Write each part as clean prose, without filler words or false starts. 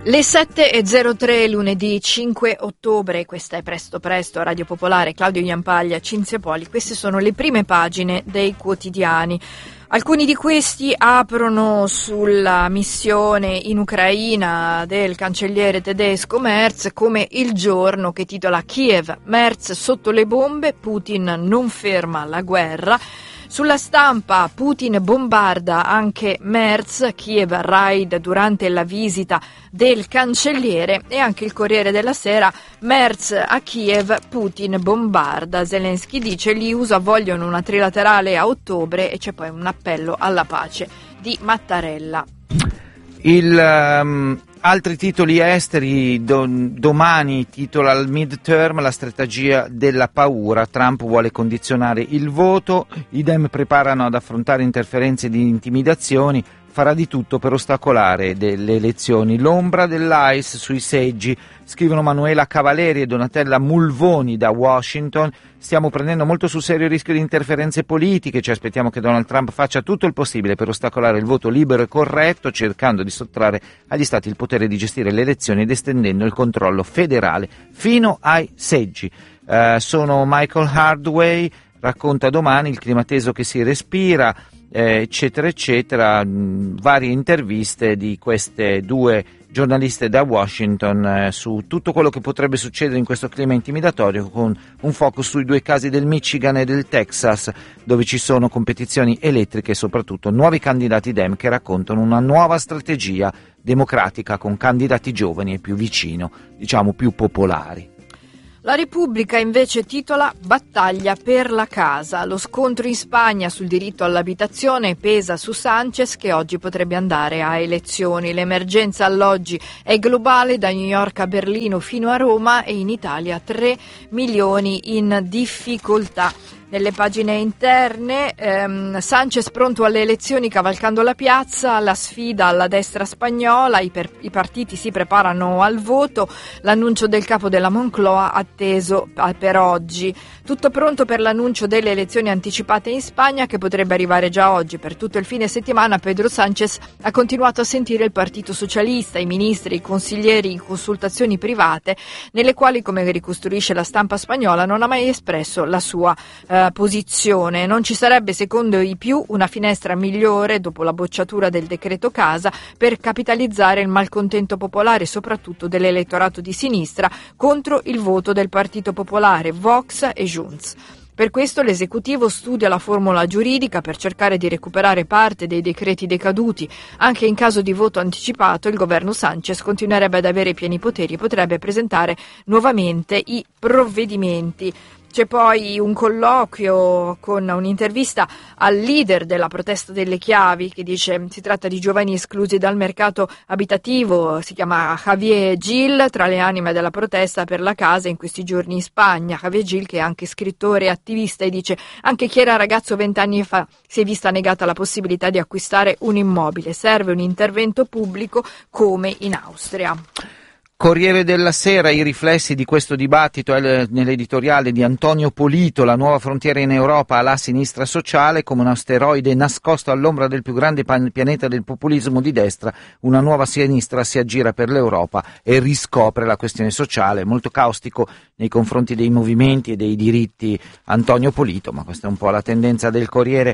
Le 7.03 lunedì 5 ottobre, questa è Presto Presto, Radio Popolare, Claudio Iampaglia, Cinzia Poli. Queste sono le prime pagine dei quotidiani. Alcuni di questi aprono sulla missione in Ucraina del cancelliere tedesco Merz, come Il Giorno, che titola Kiev, Merz sotto le bombe, Putin non ferma la guerra. Sulla Stampa, Putin bombarda anche Merz, Kiev raid durante la visita del cancelliere, e anche il Corriere della Sera, Merz a Kiev, Putin bombarda. Zelensky dice gli USA vogliono una trilaterale a ottobre, e c'è poi un appello alla pace di Mattarella. Altri titoli esteri, domani titola il midterm, la strategia della paura, Trump vuole condizionare il voto, i Dem preparano ad affrontare interferenze di intimidazioni, farà di tutto per ostacolare delle elezioni. L'ombra dell'ICE sui seggi, scrivono Manuela Cavaleri e Donatella Mulvoni da Washington. Stiamo prendendo molto sul serio il rischio di interferenze politiche, ci aspettiamo che Donald Trump faccia tutto il possibile per ostacolare il voto libero e corretto, cercando di sottrarre agli stati il potere di gestire le elezioni ed estendendo il controllo federale fino ai seggi. Sono Michael Hardway, racconta domani il clima teso che si respira, eccetera eccetera, varie interviste di queste due giornaliste da Washington su tutto quello che potrebbe succedere in questo clima intimidatorio, con un focus sui due casi del Michigan e del Texas, dove ci sono competizioni elettriche e soprattutto nuovi candidati Dem che raccontano una nuova strategia democratica con candidati giovani e più vicino, diciamo più popolari. La Repubblica invece titola Battaglia per la casa. Lo scontro in Spagna sul diritto all'abitazione pesa su Sánchez, che oggi potrebbe andare a elezioni. L'emergenza alloggi è globale, da New York a Berlino fino a Roma, e in Italia 3 milioni in difficoltà. Nelle pagine interne, Sánchez pronto alle elezioni cavalcando la piazza, la sfida alla destra spagnola, i partiti si preparano al voto, l'annuncio del capo della Moncloa atteso per oggi. Tutto pronto per l'annuncio delle elezioni anticipate in Spagna, che potrebbe arrivare già oggi. Per tutto il fine settimana Pedro Sánchez ha continuato a sentire il Partito Socialista, i ministri, i consiglieri in consultazioni private, nelle quali, come ricostruisce la stampa spagnola, non ha mai espresso la sua posizione. Non ci sarebbe, secondo i più, una finestra migliore dopo la bocciatura del decreto casa per capitalizzare il malcontento popolare, soprattutto dell'elettorato di sinistra, contro il voto del Partito Popolare, Vox e Junts. Per questo l'esecutivo studia la formula giuridica per cercare di recuperare parte dei decreti decaduti. Anche in caso di voto anticipato, il governo Sánchez continuerebbe ad avere pieni poteri e potrebbe presentare nuovamente i provvedimenti. C'è poi un colloquio con un'intervista al leader della protesta delle chiavi, che dice si tratta di giovani esclusi dal mercato abitativo, si chiama Javier Gil, tra le anime della protesta per la casa in questi giorni in Spagna. Javier Gil, che è anche scrittore e attivista, e dice anche chi era ragazzo 20 anni fa si è vista negata la possibilità di acquistare un immobile, serve un intervento pubblico come in Austria. Corriere della Sera, i riflessi di questo dibattito è nell'editoriale di Antonio Polito, la nuova frontiera in Europa alla sinistra sociale, come un asteroide nascosto all'ombra del più grande pianeta del populismo di destra, una nuova sinistra si aggira per l'Europa e riscopre la questione sociale, molto caustico nei confronti dei movimenti e dei diritti Antonio Polito, ma questa è un po' la tendenza del Corriere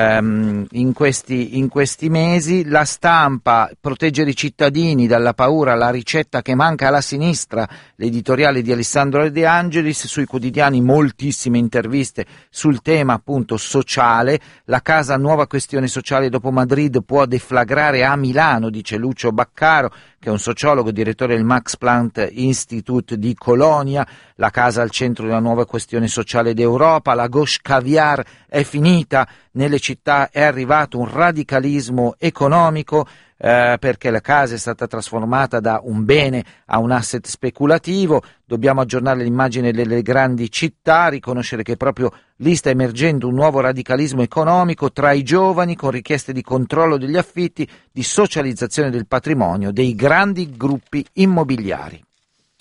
in questi mesi. La Stampa, proteggere i cittadini dalla paura, la ricetta che manca alla sinistra, l'editoriale di Alessandro De Angelis. Sui quotidiani moltissime interviste sul tema appunto sociale. La casa, nuova questione sociale dopo Madrid, può deflagrare a Milano, dice Lucio Baccaro, che è un sociologo, direttore del Max Planck Institute di Colonia. La casa al centro della nuova questione sociale d'Europa. La gauche caviar è finita, nelle città è arrivato un radicalismo economico, perché la casa è stata trasformata da un bene a un asset speculativo. Dobbiamo aggiornare l'immagine delle grandi città, riconoscere che proprio lì sta emergendo un nuovo radicalismo economico tra i giovani, con richieste di controllo degli affitti, di socializzazione del patrimonio, dei grandi gruppi immobiliari.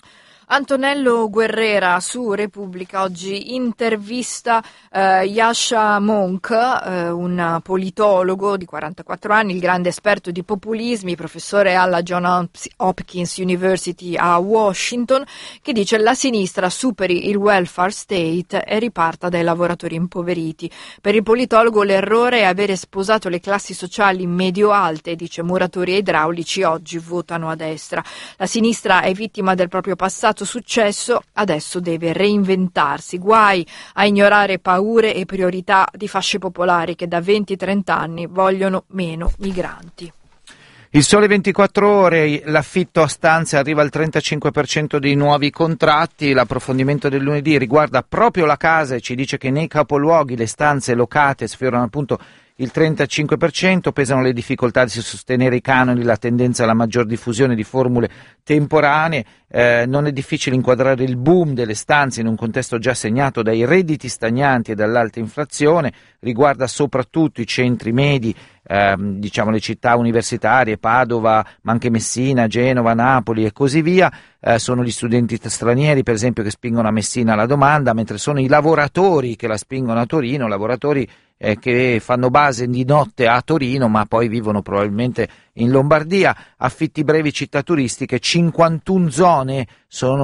Antonello Guerrera su Repubblica oggi intervista Yascha Mounk, un politologo di 44 anni, il grande esperto di populismi, professore alla Johns Hopkins University a Washington, che dice la sinistra superi il welfare state e riparta dai lavoratori impoveriti. Per il politologo l'errore è avere sposato le classi sociali medio-alte, dice muratori e idraulici oggi votano a destra. La sinistra è vittima del proprio passato successo, adesso deve reinventarsi. Guai a ignorare paure e priorità di fasce popolari che da 20-30 anni vogliono meno migranti. Il Sole 24 Ore, l'affitto a stanze arriva al 35% dei nuovi contratti. L'approfondimento del lunedì riguarda proprio la casa e ci dice che nei capoluoghi le stanze locate sfiorano appunto il 35%, pesano le difficoltà di sostenere i canoni, la tendenza alla maggior diffusione di formule temporanee. Non è difficile inquadrare il boom delle stanze in un contesto già segnato dai redditi stagnanti e dall'alta inflazione. Riguarda soprattutto i centri medi, le città universitarie, Padova, ma anche Messina, Genova, Napoli e così via. Sono gli studenti stranieri, per esempio, che spingono a Messina la domanda, mentre sono i lavoratori che la spingono a Torino, lavoratori che fanno base di notte a Torino ma poi vivono probabilmente in Lombardia. Affitti brevi, città turistiche, 51 zone sono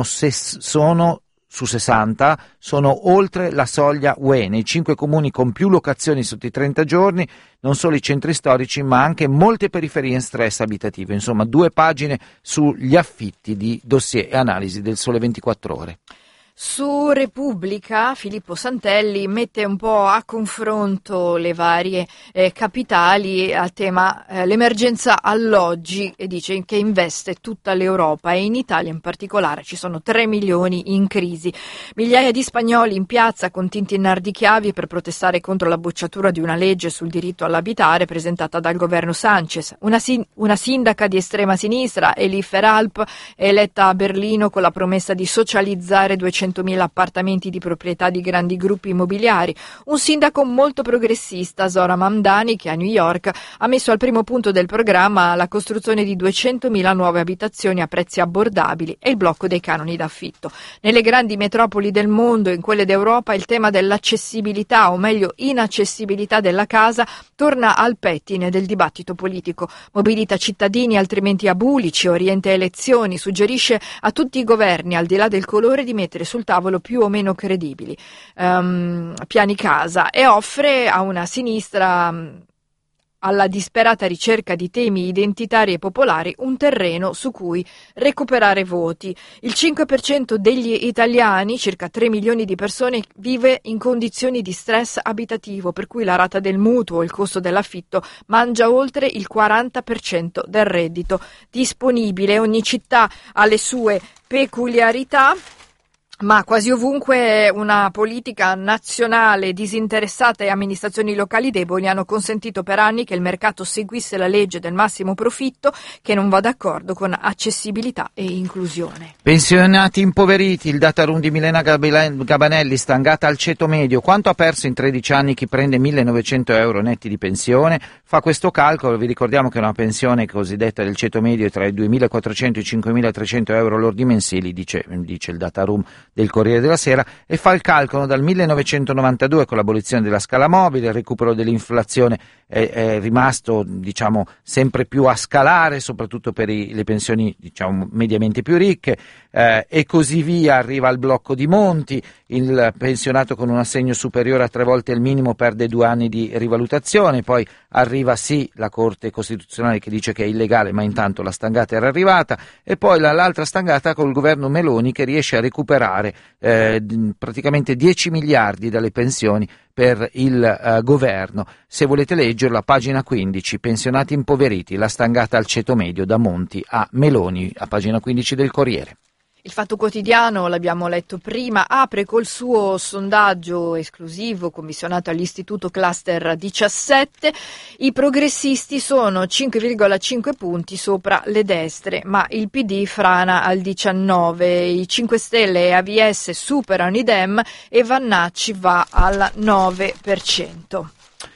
su 60, sono oltre la soglia UE, nei 5 comuni con più locazioni sotto i 30 giorni, non solo i centri storici ma anche molte periferie in stress abitativo. Insomma, 2 pagine sugli affitti di dossier e analisi del Sole 24 Ore. Su Repubblica Filippo Santelli mette un po' a confronto le varie capitali a tema l'emergenza alloggi e dice che investe tutta l'Europa e in Italia in particolare ci sono 3 milioni in crisi. Migliaia di spagnoli in piazza con tinti e nardichiavi per protestare contro la bocciatura di una legge sul diritto all'abitare presentata dal governo Sanchez. Una sindaca di estrema sinistra, Elif Eralp, è eletta a Berlino con la promessa di socializzare 200.000 appartamenti di proprietà di grandi gruppi immobiliari. Un sindaco molto progressista, Zohran Mamdani, che a New York ha messo al primo punto del programma la costruzione di 200.000 nuove abitazioni a prezzi abbordabili e il blocco dei canoni d'affitto. Nelle grandi metropoli del mondo e in quelle d'Europa il tema dell'accessibilità, o meglio inaccessibilità della casa, torna al pettine del dibattito politico. Mobilita cittadini altrimenti abulici, orienta elezioni, suggerisce a tutti i governi, al di là del colore, di mettere sul tavolo più o meno credibili piani casa e offre a una sinistra alla disperata ricerca di temi identitari e popolari un terreno su cui recuperare voti. Il 5% degli italiani, circa 3 milioni di persone, vive in condizioni di stress abitativo, per cui la rata del mutuo o il costo dell'affitto mangia oltre il 40% del reddito disponibile. Ogni città ha le sue peculiarità, ma quasi ovunque una politica nazionale disinteressata e amministrazioni locali deboli hanno consentito per anni che il mercato seguisse la legge del massimo profitto, che non va d'accordo con accessibilità e inclusione. Pensionati impoveriti, il data room di Milena Gabanelli, stangata al ceto medio. Quanto ha perso in 13 anni chi prende 1.900 euro netti di pensione? Fa questo calcolo, vi ricordiamo che una pensione cosiddetta del ceto medio è tra i 2.400 e i 5.300 euro lordi mensili, dice il data room del Corriere della Sera, e fa il calcolo dal 1992 con l'abolizione della scala mobile, il recupero dell'inflazione è rimasto sempre più a scalare, soprattutto per le pensioni mediamente più ricche, e così via. Arriva al blocco di Monti, il pensionato con un assegno superiore a 3 volte il minimo perde 2 anni di rivalutazione, poi arriva sì la Corte Costituzionale che dice che è illegale, ma intanto la stangata era arrivata, e poi l'altra stangata col governo Meloni che riesce a recuperare praticamente 10 miliardi dalle pensioni per il governo. Se volete leggerlo, a pagina 15, pensionati impoveriti, la stangata al ceto medio da Monti a Meloni, a pagina 15 del Corriere. Il Fatto Quotidiano, l'abbiamo letto prima, apre col suo sondaggio esclusivo commissionato all'Istituto Cluster 17. I progressisti sono 5,5 punti sopra le destre, ma il PD frana al 19. I 5 Stelle e AVS superano i Dem e Vannacci va al 9%.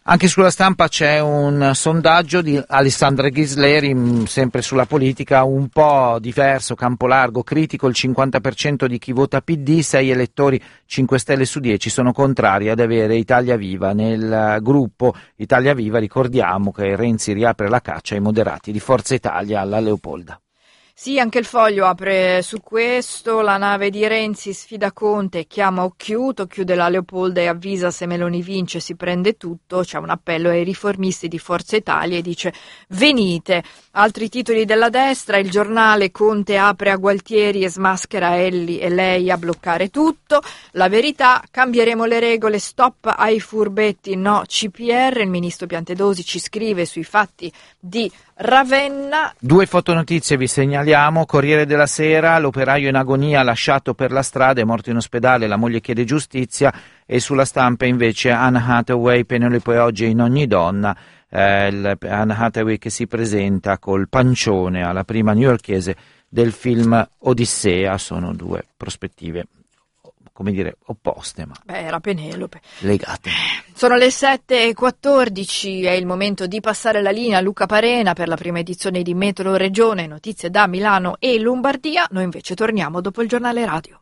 Anche sulla Stampa c'è un sondaggio di Alessandra Ghisleri, sempre sulla politica, un po' diverso, campo largo, critico. Il 50% di chi vota PD, 6 elettori 5 Stelle su 10 sono contrari ad avere Italia Viva nel gruppo. Italia Viva, ricordiamo che Renzi riapre la caccia ai moderati di Forza Italia alla Leopolda. Sì, anche il Foglio apre su questo. La nave di Renzi sfida Conte, chiama Occhiuto, chiude la Leopolda e avvisa: se Meloni vince si prende tutto. C'è un appello ai riformisti di Forza Italia e dice: venite. Altri titoli della destra: Il Giornale, Conte apre a Gualtieri e smaschera Elli e lei a bloccare tutto. La Verità, cambieremo le regole, stop ai furbetti, no CPR. Il ministro Piantedosi ci scrive sui fatti di Ravenna. 2 fotonotizie vi segnaliamo. Corriere della Sera, l'operaio in agonia lasciato per la strada, è morto in ospedale, la moglie chiede giustizia. E sulla Stampa invece Anne Hathaway, Penelope oggi in ogni donna, Anne Hathaway che si presenta col pancione alla prima newyorkese del film Odissea. Sono 2 prospettive, come dire, opposte, ma era Penelope. Legate. Sono le 7:14, è il momento di passare la linea a Luca Parena per la prima edizione di Metro Regione, notizie da Milano e Lombardia. Noi invece torniamo dopo il giornale radio.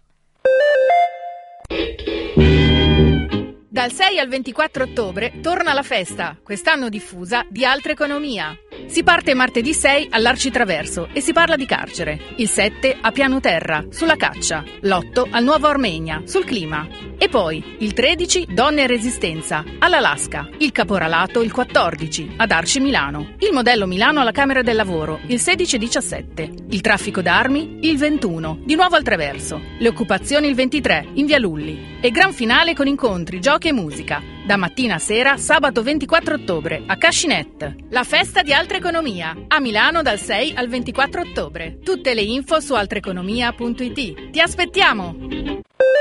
Dal 6 al 24 ottobre torna la festa, quest'anno diffusa, di Altra Economia. Si parte martedì 6 all'Arcitraverso e si parla di carcere. Il 7 a Piano Terra, sulla caccia. L'8 al Nuovo Armenia, sul clima. E poi il 13 Donne e Resistenza, all'Alaska. Il Caporalato il 14 ad Arci Milano. Il modello Milano alla Camera del Lavoro il 16 e 17. Il traffico d'armi il 21, di nuovo al Traverso. Le occupazioni il 23 in Via Lulli. E gran finale con incontri, giochi e musica. Da mattina a sera, sabato 24 ottobre, a Cascinette. La festa di Altra Economia, a Milano dal 6 al 24 ottobre. Tutte le info su altreconomia.it. Ti aspettiamo!